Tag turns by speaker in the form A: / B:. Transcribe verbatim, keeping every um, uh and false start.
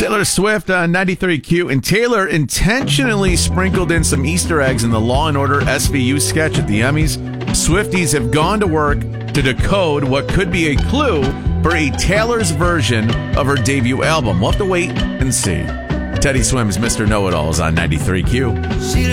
A: Taylor Swift on ninety-three Q, and Taylor intentionally sprinkled in some Easter eggs in the Law and Order S V U sketch at the Emmys. Swifties have gone to work to decode what could be a clue for a Taylor's version of her debut album. We'll have to wait and see. Teddy Swims, Mister Know-It-Alls on ninety-three Q.